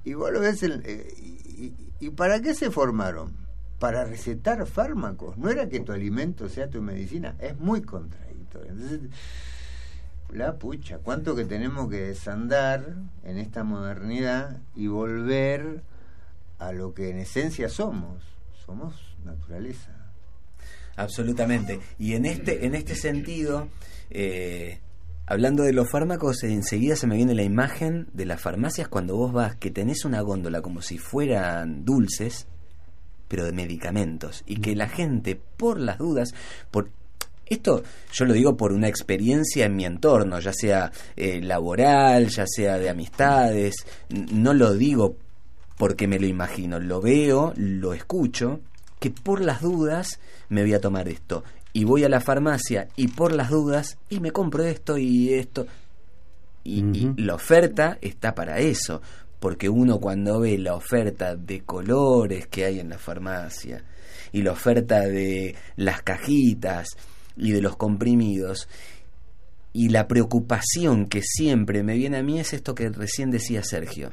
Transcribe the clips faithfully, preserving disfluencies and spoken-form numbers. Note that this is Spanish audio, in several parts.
y vos lo ves, el, eh, y, y ¿para qué se formaron? Para recetar fármacos. No era que tu alimento sea tu medicina. Es muy contradictorio. Entonces, la pucha, cuánto que tenemos que desandar en esta modernidad y volver a lo que en esencia somos. Somos naturaleza. Absolutamente. Y en este, en este sentido, eh, hablando de los fármacos, enseguida se me viene la imagen de las farmacias cuando vos vas, que tenés una góndola como si fueran dulces, pero de medicamentos, y que la gente, por las dudas, por esto yo lo digo por una experiencia en mi entorno, ya sea eh, laboral, ya sea de amistades, no lo digo porque me lo imagino, lo veo, lo escucho, que por las dudas me voy a tomar esto, y voy a la farmacia, y por las dudas, y me compro esto y esto, y, uh-huh. y la oferta está para eso, porque uno cuando ve la oferta de colores que hay en la farmacia, y la oferta de las cajitas, y de los comprimidos, y la preocupación que siempre me viene a mí es esto que recién decía Sergio.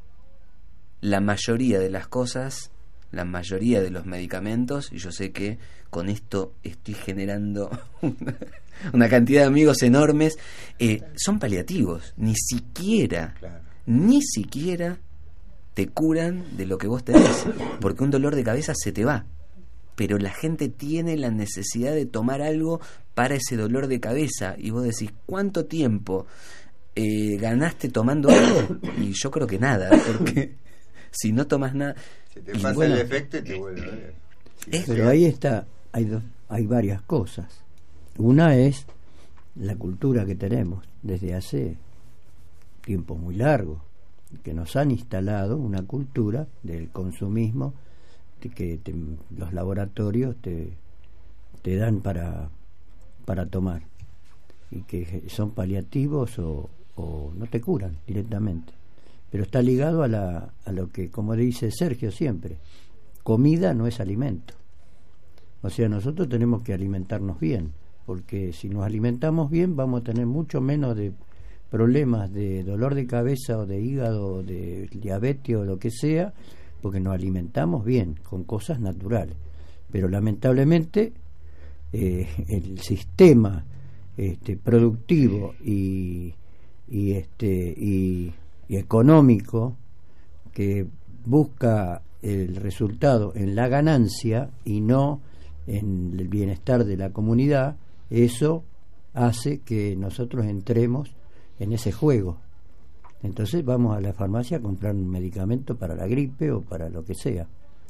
La mayoría de las cosas, la mayoría de los medicamentos, y yo sé que con esto estoy generando una, una cantidad de amigos enormes, eh, son paliativos, ni siquiera, claro. ni siquiera te curan de lo que vos tenés, porque un dolor de cabeza se te va, pero la gente tiene la necesidad de tomar algo para ese dolor de cabeza, y vos decís, ¿cuánto tiempo eh, ganaste tomando algo? Y yo creo que nada, porque si no tomas nada, se te pasa bueno, el efecto y te vuelve a ver. Sí, pero ahí está, hay dos, hay varias cosas. Una es la cultura que tenemos desde hace tiempo muy largo, que nos han instalado una cultura del consumismo que te, los laboratorios te, te dan para para tomar, y que son paliativos o, o no te curan directamente, pero está ligado a la a lo que, como dice Sergio siempre, comida no es alimento. O sea, nosotros tenemos que alimentarnos bien, porque si nos alimentamos bien vamos a tener mucho menos de problemas de dolor de cabeza o de hígado o de diabetes o lo que sea, porque nos alimentamos bien con cosas naturales. Pero lamentablemente eh, el sistema este, productivo y y este y, y económico que busca el resultado en la ganancia y no en el bienestar de la comunidad, eso hace que nosotros entremos en ese juego. Entonces vamos a la farmacia a comprar un medicamento para la gripe o para lo que sea.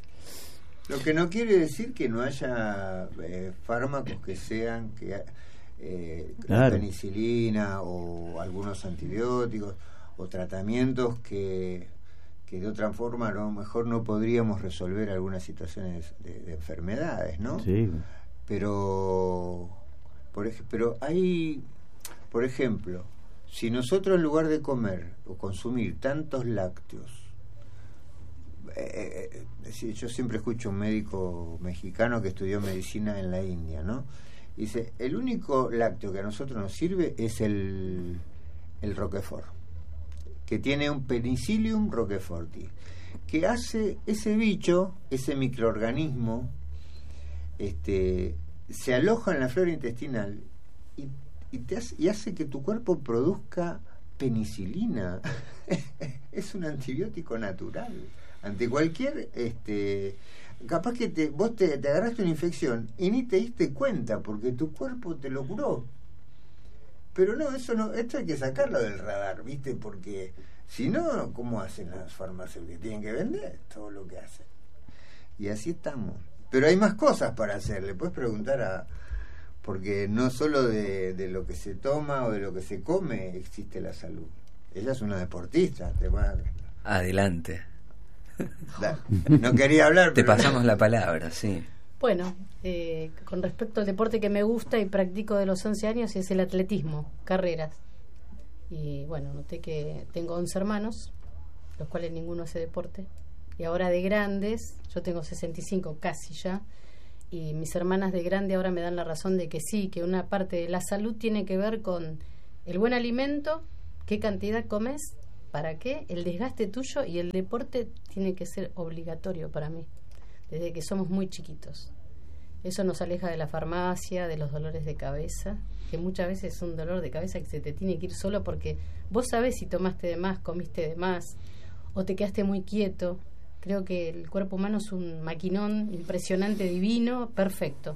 Lo que no quiere decir que no haya eh, fármacos que sean que eh, claro. la penicilina o algunos antibióticos o tratamientos que, que de otra forma a lo mejor no podríamos resolver algunas situaciones de, de enfermedades, ¿no? Sí. Pero, por ej- pero hay, por ejemplo, si nosotros en lugar de comer o consumir tantos lácteos, eh, eh, yo siempre escucho a un médico mexicano que estudió medicina en la India, ¿no? Dice, el único lácteo que a nosotros nos sirve es el, el Roquefort, que tiene un Penicillium roqueforti, que hace ese bicho, ese microorganismo, este, se aloja en la flora intestinal y Y, te hace, y hace que tu cuerpo produzca penicilina. Es un antibiótico natural ante cualquier este capaz que te, vos te, te agarraste una infección y ni te diste cuenta porque tu cuerpo te lo curó, pero no, eso no, esto hay que sacarlo del radar, ¿viste? Porque si no, ¿cómo hacen las farmacias que tienen que vender todo lo que hacen? Y así estamos, pero hay más cosas para hacer. Le puedes preguntar a, porque no solo de, de lo que se toma o de lo que se come existe la salud. Ella es una deportista, te va... Adelante. Da, no quería hablar, te pero... pasamos la palabra, sí. Bueno, eh, con respecto al deporte que me gusta y practico de los once años es el atletismo, carreras. Y bueno, noté que tengo once hermanos, los cuales ninguno hace deporte. Y ahora de grandes, yo tengo sesenta y cinco casi ya, y mis hermanas de grande ahora me dan la razón de que sí, que una parte de la salud tiene que ver con el buen alimento, qué cantidad comes ¿para qué? El desgaste tuyo, y el deporte tiene que ser obligatorio para mí, desde que somos muy chiquitos. Eso nos aleja de la farmacia, de los dolores de cabeza, que muchas veces es un dolor de cabeza que se te tiene que ir solo porque vos sabés si tomaste de más, comiste de más, o te quedaste muy quieto. Creo que el cuerpo humano es un maquinón impresionante, divino, perfecto.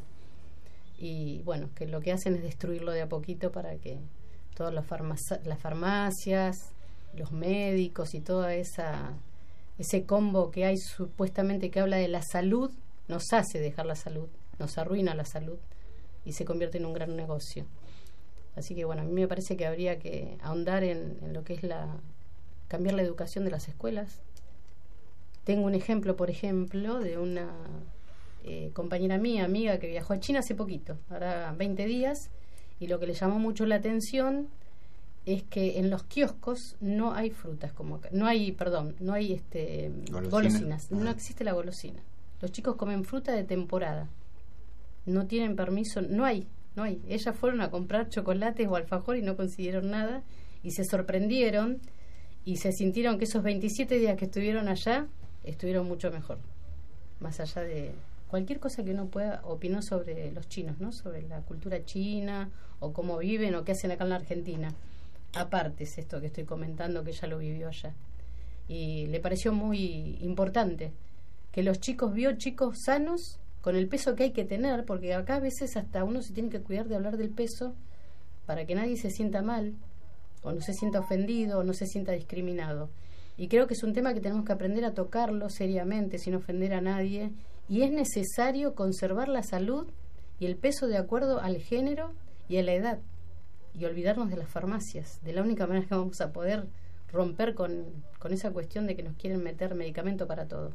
Y bueno, que lo que hacen es destruirlo de a poquito para que todas las, farmac- las farmacias, los médicos y toda esa ese combo que hay supuestamente que habla de la salud, nos hace dejar la salud, nos arruina la salud y se convierte en un gran negocio. Así que bueno, a mí me parece que habría que ahondar en, en lo que es la cambiar la educación de las escuelas. Tengo un ejemplo, por ejemplo, de una eh, compañera mía, amiga, que viajó a China hace poquito, ahora veinte días, y lo que le llamó mucho la atención es que en los kioscos no hay frutas como acá, no hay, perdón, no hay este Golosina. golosinas, Ah. no existe la golosina. Los chicos comen fruta de temporada, no tienen permiso, no hay, no hay. Ellas fueron a comprar chocolates o alfajor y no consiguieron nada y se sorprendieron y se sintieron que esos veintisiete días que estuvieron allá estuvieron mucho mejor, más allá de cualquier cosa que uno pueda opinar sobre los chinos, ¿no? Sobre la cultura china o cómo viven o qué hacen acá en la Argentina. Aparte es esto que estoy comentando, que ella lo vivió allá. Y le pareció muy importante que los chicos, vio chicos sanos con el peso que hay que tener, porque acá a veces hasta uno se tiene que cuidar de hablar del peso para que nadie se sienta mal, o no se sienta ofendido, o no se sienta discriminado. Y creo que es un tema que tenemos que aprender a tocarlo seriamente, sin ofender a nadie, y es necesario conservar la salud y el peso de acuerdo al género y a la edad, y olvidarnos de las farmacias, de la única manera que vamos a poder romper con, con esa cuestión de que nos quieren meter medicamento para todo.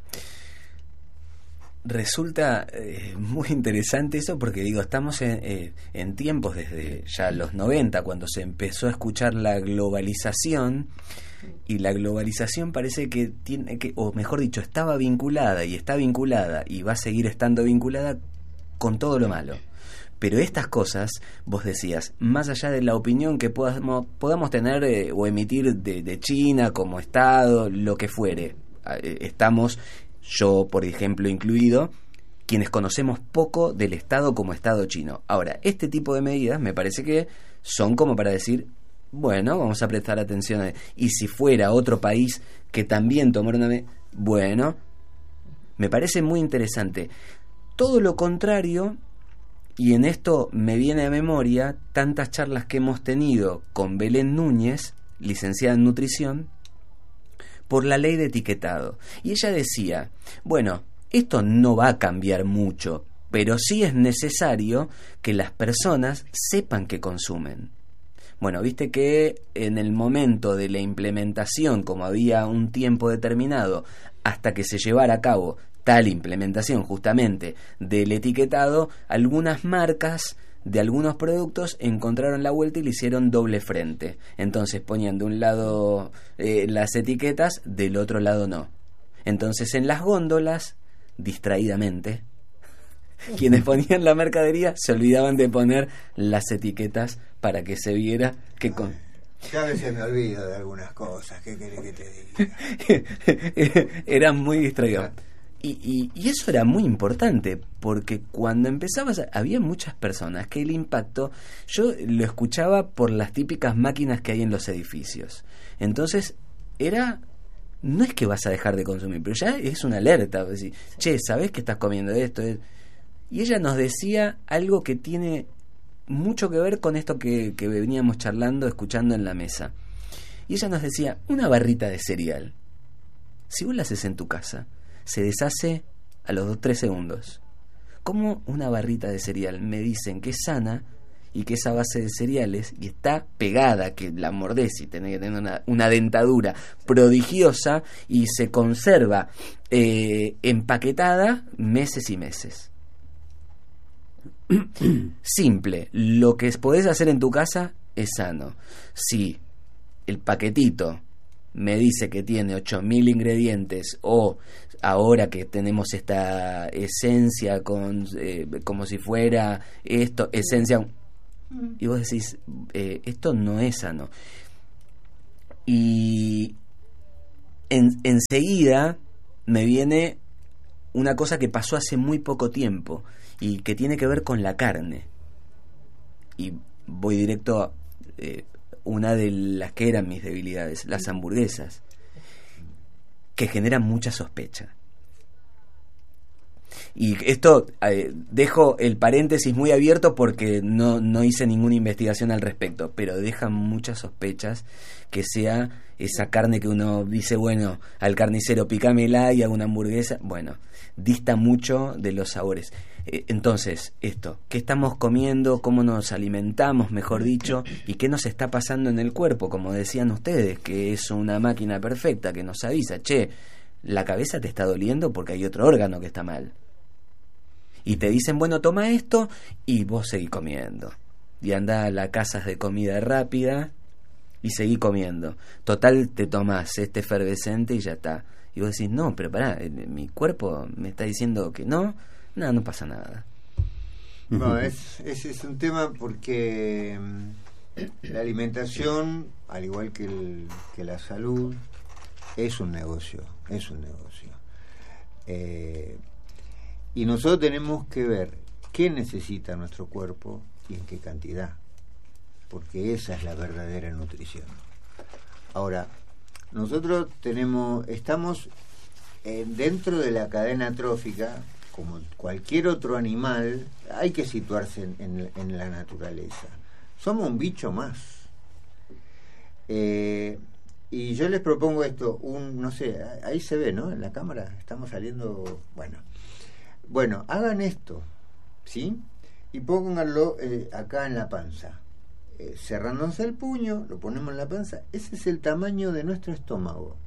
Resulta eh, muy interesante eso porque digo, estamos en, eh, en tiempos desde ya los noventa, cuando se empezó a escuchar la globalización, y la globalización parece que tiene que, o mejor dicho, estaba vinculada y está vinculada y va a seguir estando vinculada con todo lo malo. Pero estas cosas, vos decías, más allá de la opinión que podamos, podamos tener eh, o emitir de, de China como Estado, lo que fuere, eh, estamos, yo por ejemplo incluido, quienes conocemos poco del Estado como Estado chino. Ahora, este tipo de medidas me parece que son como para decir, bueno, vamos a prestar atención a... Y si fuera otro país que también tomara una... Me... Bueno, me parece muy interesante. Todo lo contrario... Y en esto me viene a memoria tantas charlas que hemos tenido con Belén Núñez, licenciada en nutrición, por la ley de etiquetado. Y ella decía, bueno, esto no va a cambiar mucho, pero sí es necesario que las personas sepan que consumen. Bueno, viste que en el momento de la implementación, como había un tiempo determinado, hasta que se llevara a cabo tal implementación justamente del etiquetado, algunas marcas de algunos productos encontraron la vuelta y le hicieron doble frente. Entonces ponían de un lado eh, las etiquetas, del otro lado no. Entonces en las góndolas, distraídamente, quienes ponían la mercadería se olvidaban de poner las etiquetas para que se viera que con... Ya a veces me olvido de algunas cosas, ¿qué querés que te diga? Eran muy distraídos. Y, y, y eso era muy importante, porque cuando empezabas, a, había muchas personas que el impacto, yo lo escuchaba por las típicas máquinas que hay en los edificios. Entonces, era, no es que vas a dejar de consumir, pero ya es una alerta, decir, che, ¿sabés que estás comiendo esto? Y ella nos decía algo que tiene mucho que ver con esto que, que veníamos charlando, escuchando en la mesa. Y ella nos decía, una barrita de cereal, si vos la haces en tu casa, se deshace a los dos tres segundos. ¿Cómo una barrita de cereal me dicen que es sana y que esa base de cereales y está pegada, que la mordés y tenés que tener una, una dentadura prodigiosa y se conserva eh, empaquetada meses y meses? Simple, lo que podés hacer en tu casa es sano. Si el paquetito me dice que tiene ocho mil ingredientes, o ahora que tenemos esta esencia con eh, como si fuera esto, esencia, y vos decís, eh, esto no es sano. Y en, enseguida me viene una cosa que pasó hace muy poco tiempo y que tiene que ver con la carne. Y voy directo a eh, una de las que eran mis debilidades, las hamburguesas, que generan mucha sospecha. Y esto, eh, dejo el paréntesis muy abierto porque no, no hice ninguna investigación al respecto, pero deja muchas sospechas que sea esa carne que uno dice, bueno, al carnicero picámela y hago una hamburguesa. Bueno, dista mucho de los sabores. Eh, entonces, esto, ¿qué estamos comiendo? ¿Cómo nos alimentamos, mejor dicho? ¿Y qué nos está pasando en el cuerpo? Como decían ustedes, que es una máquina perfecta que nos avisa, che, la cabeza te está doliendo porque hay otro órgano que está mal. Y te dicen, bueno, toma esto y vos seguí comiendo. Y andá a las casas de comida rápida y seguí comiendo. Total, te tomás este efervescente y ya está. Y vos decís, no, pero pará, mi cuerpo me está diciendo que no. No, no pasa nada. No, es, ese es un tema porque la alimentación, al igual que, el, que la salud, es un negocio, es un negocio. Eh, y nosotros tenemos que ver qué necesita nuestro cuerpo y en qué cantidad, porque esa es la verdadera nutrición. Ahora, nosotros tenemos, estamos eh, dentro de la cadena trófica, como cualquier otro animal. Hay que situarse en, en, en la naturaleza. Somos un bicho más. Eh, y yo les propongo esto, un, no sé, ahí se ve, ¿no? En la cámara, estamos saliendo, bueno. Bueno, hagan esto, ¿sí? Y pónganlo eh, acá en la panza. Eh, cerrándose el puño, lo ponemos en la panza. Ese es el tamaño de nuestro estómago.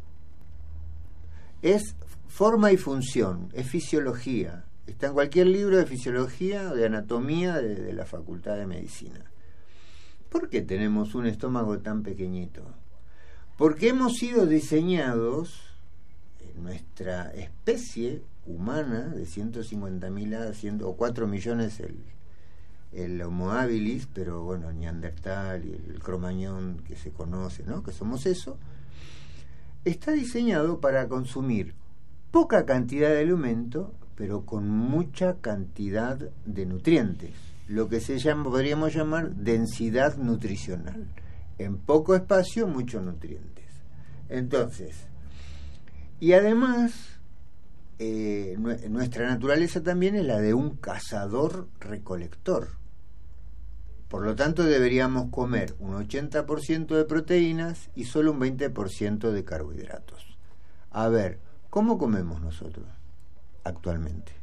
Es forma y función, es fisiología. Está en cualquier libro de fisiología o de anatomía de, de la Facultad de Medicina. ¿Por qué tenemos un estómago tan pequeñito? Porque hemos sido diseñados, en nuestra especie humana de ciento cincuenta mil o cuatro millones el, el Homo habilis, pero bueno, el Neandertal y el Cromañón que se conoce, ¿no? Que somos eso. Está diseñado para consumir poca cantidad de alimento, pero con mucha cantidad de nutrientes, lo que se llama, podríamos llamar densidad nutricional. En poco espacio, muchos nutrientes. Entonces, y además, eh, nuestra naturaleza también es la de un cazador-recolector. Por lo tanto, deberíamos comer un ochenta por ciento de proteínas y solo un veinte por ciento de carbohidratos. A ver, ¿cómo comemos nosotros actualmente?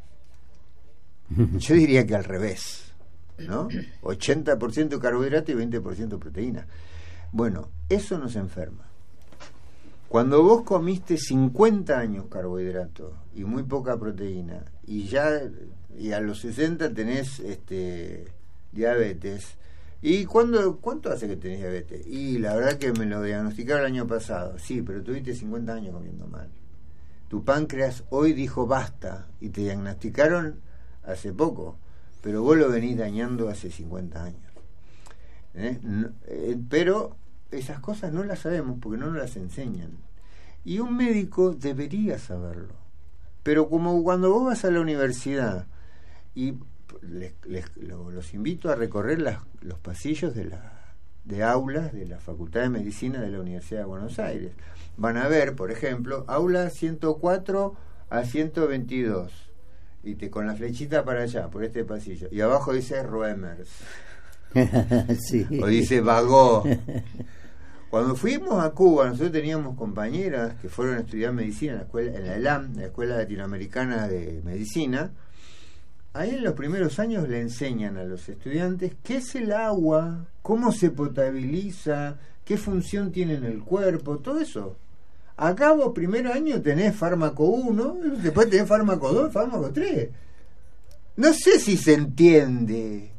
Yo diría que al revés, ¿no? ochenta por ciento carbohidrato y veinte por ciento proteína. Bueno, eso nos enferma. Cuando vos comiste cincuenta años carbohidratos y muy poca proteína, y ya y a los sesenta tenés este diabetes, ¿y cuándo, cuánto hace que tenés diabetes? Y la verdad que me lo diagnosticaron el año pasado. Sí, pero tuviste cincuenta años comiendo mal. Tu páncreas hoy dijo basta y te diagnosticaron hace poco, pero vos lo venís dañando hace cincuenta años. ¿Eh? No, eh, pero esas cosas no las sabemos porque no nos las enseñan. Y un médico debería saberlo. Pero como cuando vos vas a la universidad y les, les, lo, los invito a recorrer las, los pasillos de la de aulas de la Facultad de Medicina de la Universidad de Buenos Aires, van a ver, por ejemplo, aula ciento cuatro a ciento veintidós, y te con la flechita para allá, por este pasillo, y abajo dice Roemers. Sí. O dice Bagó. Cuando fuimos a Cuba, nosotros teníamos compañeras que fueron a estudiar medicina en la escuela, en la E L A M, la Escuela Latinoamericana de Medicina. Ahí en los primeros años le enseñan a los estudiantes qué es el agua, cómo se potabiliza, qué función tiene en el cuerpo, todo eso. Acá vos primer año tenés fármaco uno, después tenés fármaco dos, fármaco tres. No sé si se entiende,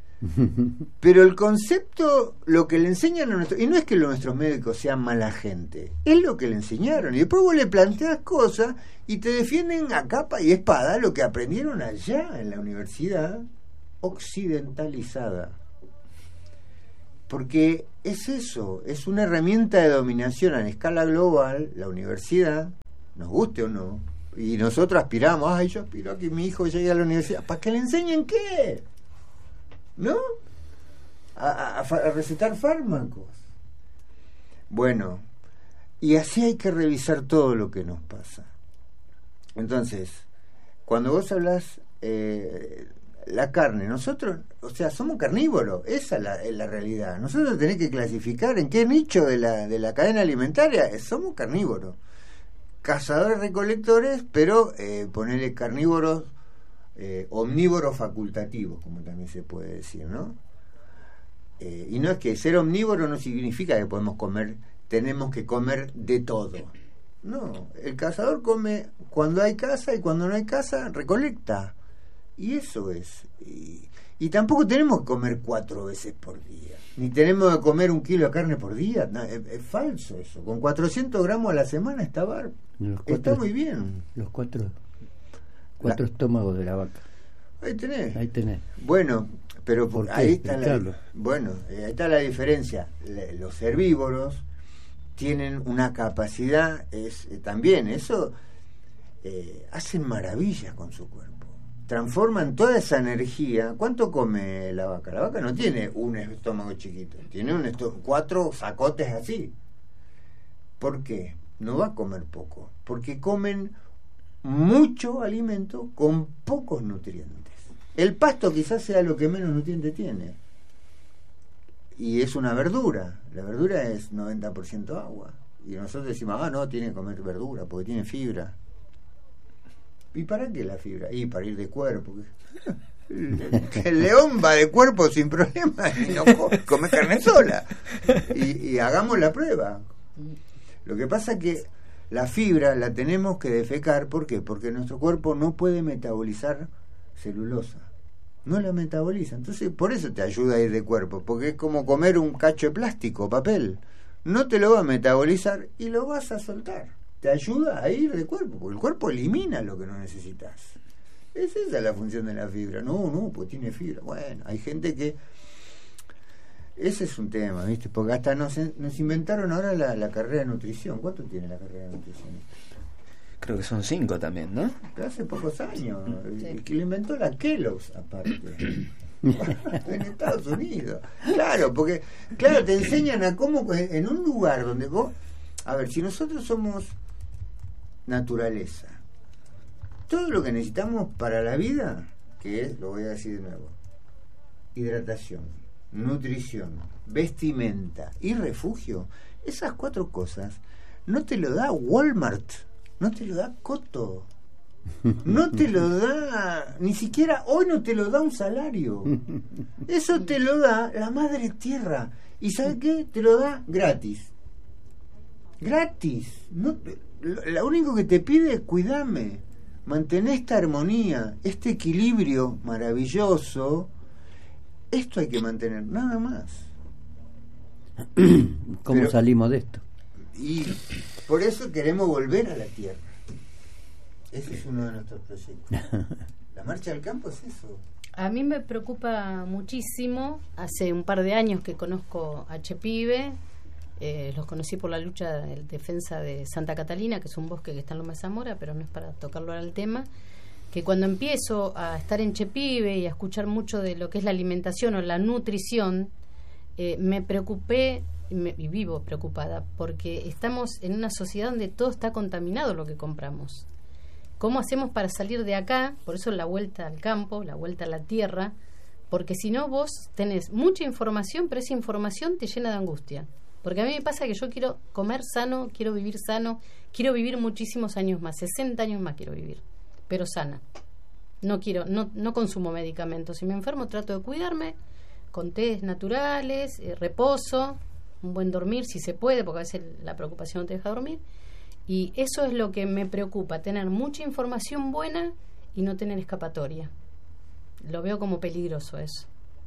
pero el concepto, lo que le enseñan a nuestros, y no es que los, nuestros médicos sean mala gente, es lo que le enseñaron, y después vos le planteas cosas y te defienden a capa y espada lo que aprendieron allá en la universidad occidentalizada. porque es eso, es una herramienta de dominación a escala global, la universidad, nos guste o no, y nosotros aspiramos, ay, yo aspiro a que mi hijo llegue a la universidad, ¿para que le enseñen qué? ¿No? A, a, a recetar fármacos. Bueno, y así hay que revisar todo lo que nos pasa. Entonces, cuando vos hablas eh, la carne, nosotros, o sea, somos carnívoros, esa es la, es la realidad. Nosotros tenemos que clasificar en qué nicho de la, de la cadena alimentaria eh, somos carnívoros. Cazadores recolectores, pero eh, ponerle carnívoros, eh, omnívoros facultativos, como también se puede decir, ¿no? Eh, y no es que ser omnívoro no significa que podemos comer, tenemos que comer de todo. No, el cazador come cuando hay caza y cuando no hay caza recolecta. Y eso es. Y, y tampoco tenemos que comer cuatro veces por día. Ni tenemos que comer un kilo de carne por día. No, es, es falso eso. Con cuatrocientos gramos a la semana está bar. Cuatro, está muy bien. Los cuatro, cuatro la, estómagos de la vaca. Ahí tenés. Ahí tenés. Bueno, pero ¿por qué? ahí está la, bueno, ahí está la diferencia. Los herbívoros tienen una capacidad, es eh, también eso, eh, hacen maravillas con su cuerpo, transforman toda esa energía. ¿Cuánto come la vaca? La vaca no tiene un estómago chiquito, tiene un estómago, cuatro sacotes así. ¿Por qué? No va a comer poco, porque comen mucho alimento con pocos nutrientes. El pasto quizás sea lo que menos nutrientes tiene, y es una verdura. La verdura es noventa por ciento agua, y nosotros decimos, ah, no, tiene que comer verdura porque tiene fibra. ¿Y para qué la fibra? Y para ir de cuerpo. El león va de cuerpo sin problema y no come carne sola. Y, y hagamos la prueba. Lo que pasa es que la fibra la tenemos que defecar. ¿Por qué? Porque nuestro cuerpo no puede metabolizar celulosa. No la metaboliza. Entonces, por eso te ayuda a ir de cuerpo, porque es como comer un cacho de plástico, papel. No te lo va a metabolizar y lo vas a soltar. Te ayuda a ir de cuerpo, porque el cuerpo elimina lo que no necesitas. Es esa la función de la fibra. No, no, pues tiene fibra. Bueno, hay gente que... Ese es un tema, ¿viste? Porque hasta nos, nos inventaron ahora la, la carrera de nutrición. ¿Cuánto tiene la carrera de nutrición? Creo que son cinco también, ¿no? Hace pocos años. Sí. El que lo inventó la Kellogg's, aparte. En Estados Unidos. Claro, porque, claro, te enseñan a cómo, en un lugar donde vos... A ver, si nosotros somos naturaleza, todo lo que necesitamos para la vida, que es, lo voy a decir de nuevo, hidratación, nutrición, vestimenta y refugio, esas cuatro cosas no te lo da Walmart, no te lo da Coto, no te lo da, ni siquiera hoy no te lo da un salario. Eso te lo da la madre tierra. ¿Y sabe qué? Te lo da gratis. Gratis. No, lo único que te pide es cuidame, mantener esta armonía, este equilibrio maravilloso. Esto hay que mantener, nada más. ¿Cómo Pero, salimos de esto? Y por eso queremos volver a la tierra. Ese es uno de nuestros proyectos. La marcha al campo es eso. A mí me preocupa muchísimo. Hace un par de años que conozco a Chepibe. Eh, los conocí por la lucha de defensa de Santa Catalina, que es un bosque que está en Loma de Zamora, pero no es para tocarlo ahora el tema. Que cuando empiezo a estar en Chepibe y a escuchar mucho de lo que es la alimentación o la nutrición, eh, me preocupé y, me, y vivo preocupada, porque estamos en una sociedad donde todo está contaminado lo que compramos. ¿Cómo hacemos para salir de acá? Por eso la vuelta al campo, la vuelta a la tierra, porque si no vos tenés mucha información, pero esa información te llena de angustia. Porque a mí me pasa que yo quiero comer sano, quiero vivir sano, quiero vivir muchísimos años más, sesenta años más quiero vivir, pero sana. No quiero, no, no consumo medicamentos. Si me enfermo trato de cuidarme con tés naturales, eh, reposo, un buen dormir si se puede, porque a veces la preocupación no te deja dormir. Y eso es lo que me preocupa, tener mucha información buena y no tener escapatoria. Lo veo como peligroso eso.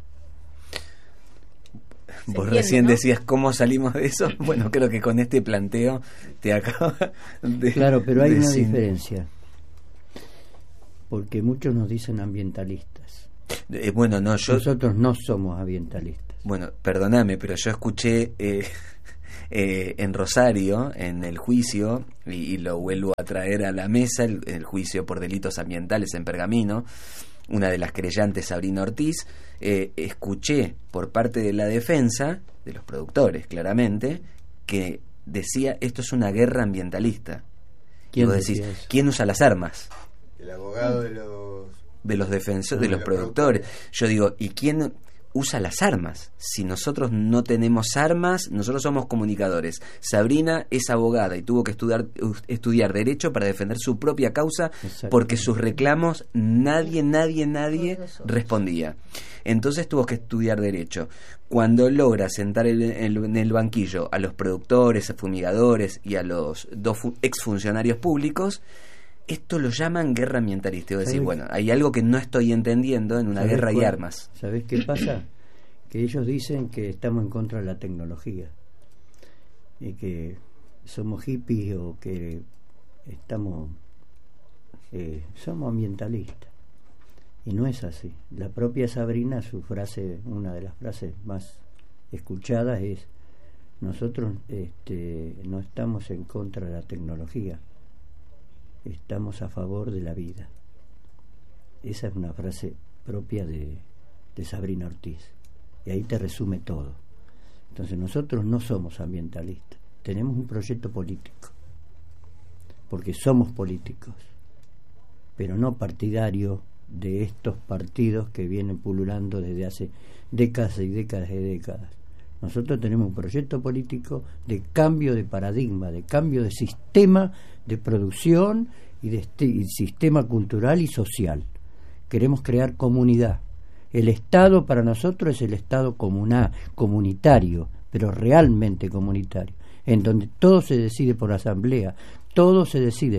Vos entiende, recién ¿no? decías cómo salimos de eso. Bueno, creo que con este planteo te acaba de... Claro, pero hay de una sin... diferencia. Porque muchos nos dicen ambientalistas. Eh, bueno, no, yo... Nosotros no somos ambientalistas. Bueno, perdóname, pero yo escuché eh, eh, en Rosario, en el juicio, y, y lo vuelvo a traer a la mesa, el, el juicio por delitos ambientales en Pergamino, una de las querellantes, Sabrina Ortiz, eh, escuché por parte de la defensa, de los productores claramente, que decía, esto es una guerra ambientalista. ¿Quién y vos decís, decía eso? ¿quién usa las armas? El abogado de los... De los defensores, de de los productores. Yo digo, ¿y quién usa las armas? Si nosotros no tenemos armas, nosotros somos comunicadores. Sabrina es abogada y tuvo que estudiar estudiar derecho para defender su propia causa, porque sus reclamos nadie, nadie, nadie respondía. Entonces tuvo que estudiar derecho. Cuando logra sentar en el, en el banquillo a los productores, a fumigadores y a los dos fu- exfuncionarios públicos, esto lo llaman guerra ambientalista. Y decir, bueno, hay algo que no estoy entendiendo en una guerra y armas. ¿Sabés qué pasa? Que ellos dicen que estamos en contra de la tecnología y que somos hippies o que estamos eh, somos ambientalistas, y no es así. La propia Sabrina, su frase, una de las frases más escuchadas es: nosotros este, no estamos en contra de la tecnología, estamos a favor de la vida. Esa es una frase propia de, de Sabrina Ortiz, y ahí te resume todo. Entonces nosotros no somos ambientalistas, tenemos un proyecto político, porque somos políticos, pero no partidarios de estos partidos que vienen pululando desde hace décadas y décadas y décadas. Nosotros tenemos un proyecto político de cambio de paradigma, de cambio de sistema de producción y de este, y sistema cultural y social. Queremos crear comunidad. El Estado para nosotros es el Estado comunal, comunitario, pero realmente comunitario, en donde todo se decide por asamblea, todo se decide,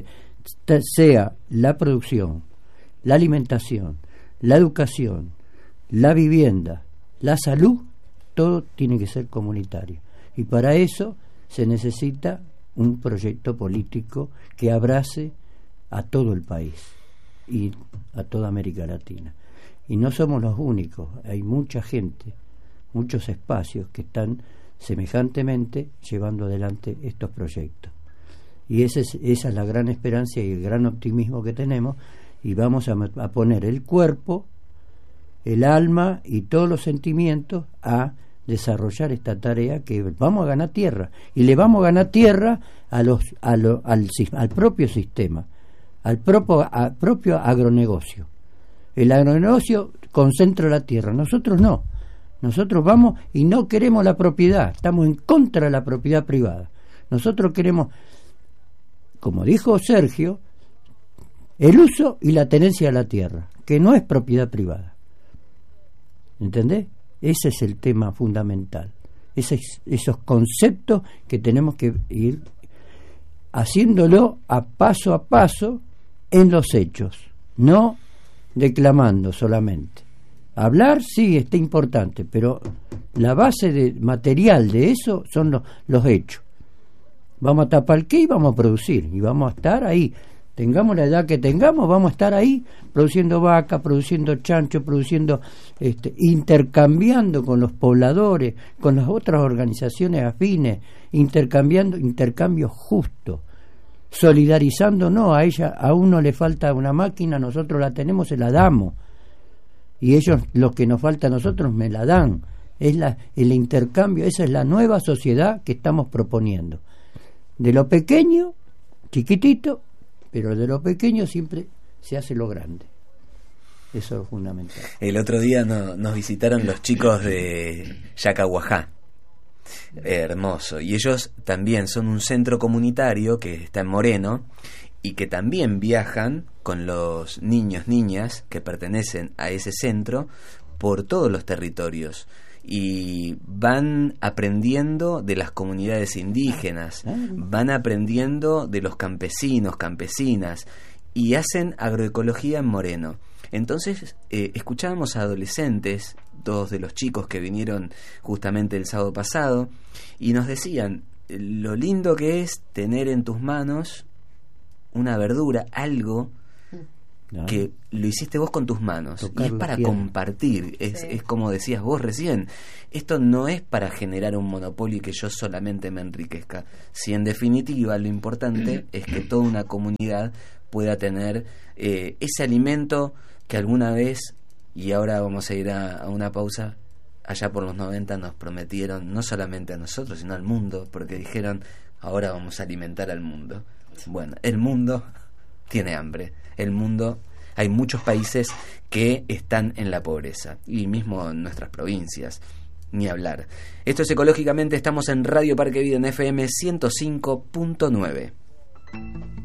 sea la producción, la alimentación, la educación, la vivienda, la salud, todo tiene que ser comunitario. Y para eso se necesita un proyecto político que abrace a todo el país y a toda América Latina. Y no somos los únicos, hay mucha gente, muchos espacios que están semejantemente llevando adelante estos proyectos. Y ese es, esa es la gran esperanza y el gran optimismo que tenemos, y vamos a, a poner el cuerpo, el alma y todos los sentimientos a desarrollar esta tarea, que vamos a ganar tierra, y le vamos a ganar tierra a los, a lo, al, al propio sistema, al propio, a, propio agronegocio. El agronegocio concentra la tierra, nosotros no. Nosotros vamos y no queremos la propiedad, estamos en contra de la propiedad privada. Nosotros queremos, como dijo Sergio, el uso y la tenencia de la tierra, que no es propiedad privada. ¿Entendés? Ese es el tema fundamental. Esos, esos conceptos que tenemos que ir haciéndolo a paso a paso en los hechos, no declamando solamente. Hablar sí está importante, pero la base de, material de eso son los, los hechos. Vamos a tapar el qué y vamos a producir, y vamos a estar ahí. Tengamos la edad que tengamos, vamos a estar ahí produciendo vaca, produciendo chancho, produciendo, este, intercambiando con los pobladores, con las otras organizaciones afines, intercambiando, intercambio justo, solidarizándonos. A ella, a uno le falta una máquina, nosotros la tenemos, se la damos, y ellos, lo que nos falta a nosotros, me la dan. Es la, el intercambio, esa es la nueva sociedad que estamos proponiendo. De lo pequeño, chiquitito, pero de lo pequeño siempre se hace lo grande. Eso es fundamental. El otro día no, nos visitaron los chicos de Yacahuajá. Hermoso. Y ellos también son un centro comunitario que está en Moreno y que también viajan con los niños, niñas que pertenecen a ese centro por todos los territorios. Y van aprendiendo de las comunidades indígenas, van aprendiendo de los campesinos, campesinas, y hacen agroecología en Moreno. Entonces, eh, escuchábamos a adolescentes, dos de los chicos que vinieron justamente el sábado pasado, y nos decían lo lindo que es tener en tus manos una verdura, algo ¿no? que lo hiciste vos con tus manos. Tocar y es la para tierra. compartir. Es, Sí. es como decías vos recién. Esto no es para generar un monopolio y que yo solamente me enriquezca. Si en definitiva lo importante es que toda una comunidad pueda tener eh, ese alimento que alguna vez, y ahora vamos a ir a, a una pausa, allá por los noventa nos prometieron, no solamente a nosotros, sino al mundo, porque dijeron, ahora vamos a alimentar al mundo. Bueno, el mundo tiene hambre. El mundo, hay muchos países que están en la pobreza, y mismo en nuestras provincias, ni hablar. Esto es Ecológicamente, estamos en Radio Parque Vida en F M ciento cinco punto nueve.